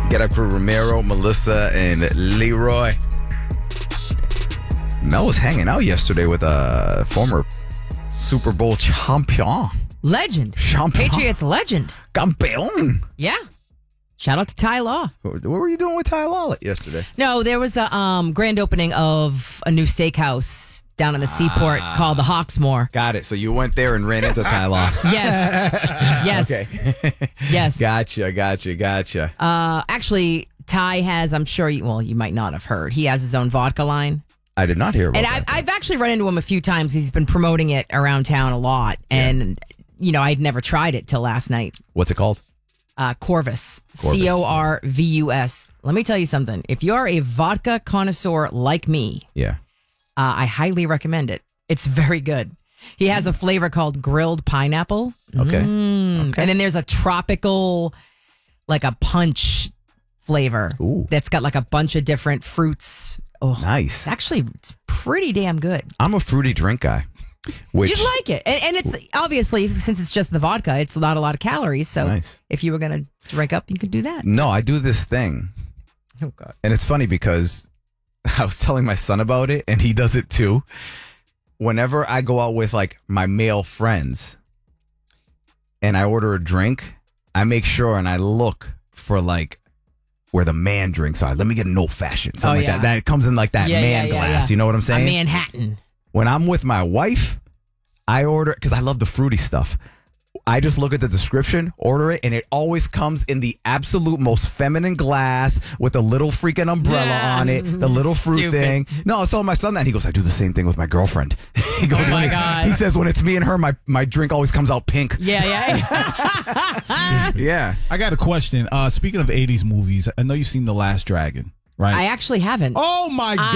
Get Up Crew, Ramiro, Melissa, and Leroy. Mel was hanging out yesterday with a former Super Bowl champion. Legend. Champion. Patriots legend. Campeón. Yeah. Shout out to Ty Law. What were you doing with Ty Law yesterday? No, there was a grand opening of a new steakhouse down in the seaport called the Hawksmoor. Got it. So you went there and ran into Ty Law. Yes. Yes. Okay. Yes. Gotcha. Actually, Ty has, I'm sure you might not have heard, he has his own vodka line. I did not hear about And that. I've actually run into him a few times. He's been promoting it around town a lot. And, I'd never tried it till last night. What's it called? Corvus. Corvus. Corvus. Let me tell you something. If you're a vodka connoisseur like me, Yeah. I highly recommend it. It's very good. He has a flavor called grilled pineapple. Okay. And then there's a tropical, like a punch flavor that's got like a bunch of different fruits. Oh, Nice. it's pretty damn good. I'm a fruity drink guy. Which You'd like it. And it's obviously, since it's just the vodka, it's not a lot of calories. So Nice. if you were going to drink up, you could do that. No, I do this thing. Oh, God. And it's funny because I was telling my son about it and he does it too. Whenever I go out with like my male friends and I order a drink, I make sure and I look for like where the man drinks are. Let me get an old fashioned. Something like that. That comes in like that man glass. You know what I'm saying? A Manhattan. When I'm with my wife, I order, because I love the fruity stuff. I just look at the description, order it, and it always comes in the absolute most feminine glass with a little freaking umbrella on it, the little fruit Stupid. thing. No, I was telling my son that. And he goes, I do the same thing with my girlfriend. He goes, Oh, my God. He says, when it's me and her, my drink always comes out pink. Yeah. Yeah. I got a question. Speaking of 80s movies, I know you've seen The Last Dragon, right? I actually haven't. Oh, my God.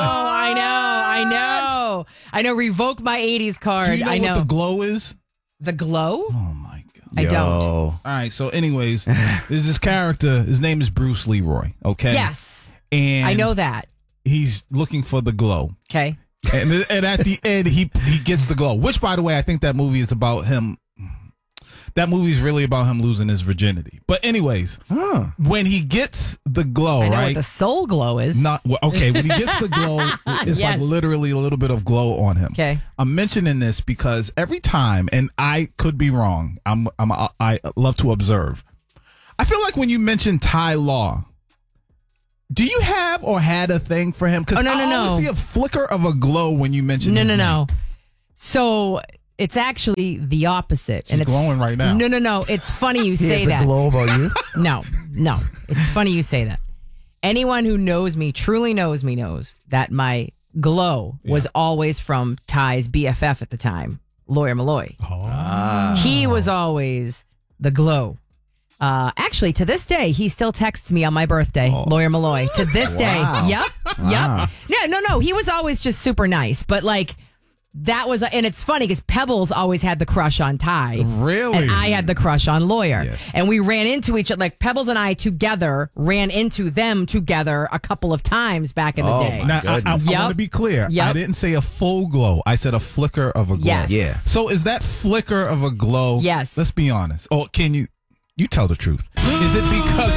I know. Revoke my 80s card. Do you know I know. what The Glow is? The Glow? Oh, my God. I don't. All right. So, anyways, there's this character. His name is Bruce Leroy. Okay. Yes. And I know that. he's looking for the glow, Okay. and at the end he gets the glow. Which, by the way, I think that movie is about him. That movie is really about him losing his virginity. But anyways, when he gets the glow, I know right? what the soul glow is. Not well, okay. When he gets the glow, it's Yes. like literally a little bit of glow on him. Okay. I'm mentioning this because every time, and I could be wrong. I love to observe. I feel like when you mention Ty Law, do you have or had a thing for him? Because Oh, no, I no, always no. see a flicker of a glow when you mention. his name. So it's actually the opposite. She's glowing right now. No. It's funny you say He has that. a glow about you? No. It's funny you say that. Anyone who knows me, truly knows me, knows that my glow was always from Ty's BFF at the time, Lawyer Malloy. He was always the glow. Actually, to this day, he still texts me on my birthday, Lawyer Malloy. To this day. Yep. No. He was always just super nice. But like, that was, and it's funny because Pebbles always had the crush on Ty. Really? And I had the crush on Lawyer. Yes. And we ran into each other, like Pebbles and I together ran into them together a couple of times back in the Oh, day. my Now, I goodness. Yep. want to be clear. Yep. I didn't say a full glow. I said a flicker of a glow. Yes. Yeah. So is that flicker of a glow? Yes. Let's be honest. Oh, can you tell the truth? Is it because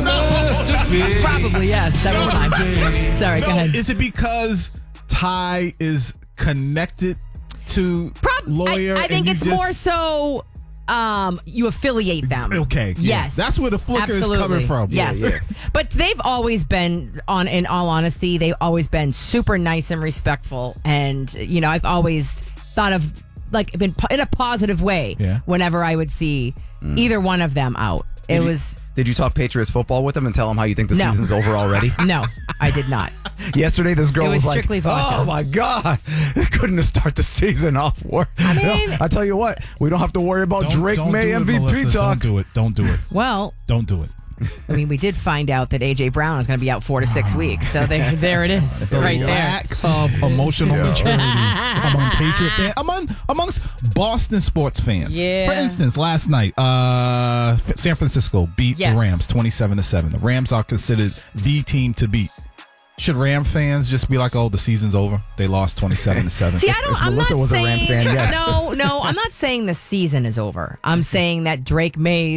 no? Probably, yes. Several times. Sorry, go ahead. Is it because Ty is connected to Lawyer? I think and you it's just- more so you affiliate them. Okay. yeah. Yes. That's where the flicker Absolutely. is coming from. Yes. But they've always been, in all honesty, they've always been super nice and respectful. And, I've always thought of, like, been in a positive way whenever I would see either one of them out. Did you talk Patriots football with him and tell him how you think the No. season's over already? No, I did not. Yesterday, this girl It was like, strictly vodka. "Oh my God, couldn't have started the season off." I mean- I tell you what, we don't have to worry about Drake May do it, MVP Melissa. talk. Don't do it. Well, Don't do it. I mean, we did find out that A.J. Brown is going to be out 4 to 6 weeks. So there it is, right there. Lack of emotional maturity among Patriot fans, amongst Boston sports fans. Yeah. For instance, last night, San Francisco beat Yes. the Rams 27-7. The Rams are considered the team to beat. Should Ram fans just be like, "Oh, the season's over. They lost 27-7." See, I'm Melissa not was a saying, Ram fan, yes. No, I'm not saying the season is over. I'm saying that Drake Mays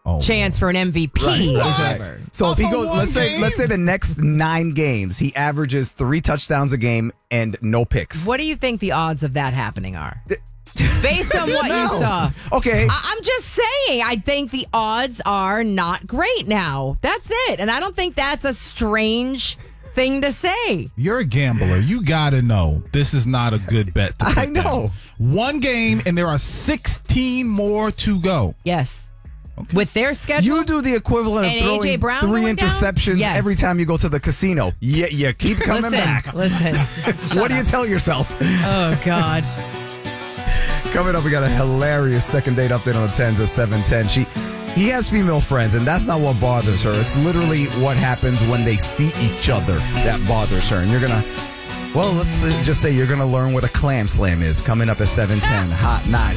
chance for an MVP Right. is over. So if he For goes, one let's say the next 9 games, he averages 3 touchdowns a game and no picks. What do you think the odds of that happening are? Based on what you saw. Okay. I'm just saying, I think the odds are not great now. That's it. And I don't think that's a strange thing to say. You're a gambler. You got to know this is not a good bet to put I know. down. 1 game, and there are 16 more to go. Yes. Okay. With their schedule. You do the equivalent of And throwing A.J. Brown 3 going down? interceptions Yes. every time you go to the casino. Yeah, you keep coming back. Listen. What do you tell yourself? Oh, God. Coming up, we got a hilarious second date update on the 10s at 7:10. He has female friends, and that's not what bothers her. It's literally what happens when they see each other that bothers her. And you're going to, well, let's just say you're going to learn what a clam slam is. Coming up at 7:10. Hot 9.